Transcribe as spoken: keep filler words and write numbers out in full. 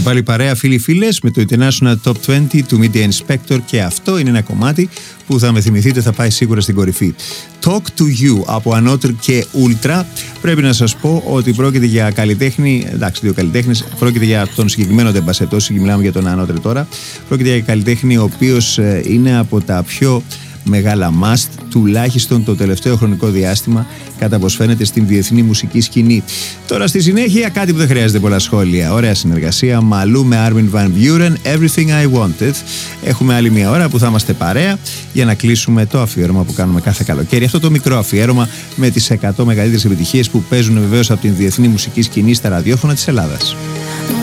πάλι παρέα φίλοι φίλες με το International Top είκοσι του Media Inspector και αυτό είναι ένα κομμάτι που θα με θυμηθείτε, θα πάει σίγουρα στην κορυφή. Talk to You από Another και Ultra. Πρέπει να σας πω ότι πρόκειται για καλλιτέχνη, εντάξει δύο καλλιτέχνες, πρόκειται για τον συγκεκριμένο Τεμπασετός, μιλάμε για τον Another τώρα. Πρόκειται για καλλιτέχνη ο οποίος είναι από τα πιο μεγάλα must, τουλάχιστον το τελευταίο χρονικό διάστημα, κατά πως φαίνεται στην διεθνή μουσική σκηνή. Τώρα στη συνέχεια κάτι που δεν χρειάζεται πολλά σχόλια. Ωραία συνεργασία, Μαλού με Armin van Buuren, Everything I Wanted. Έχουμε άλλη μια ώρα που θα είμαστε παρέα για να κλείσουμε το αφιέρωμα που κάνουμε κάθε καλοκαίρι. Αυτό το μικρό αφιέρωμα με τις εκατό μεγαλύτερες επιτυχίες που παίζουν βεβαίως από την διεθνή μουσική σκηνή στα ραδιόφωνα της Ελλάδας.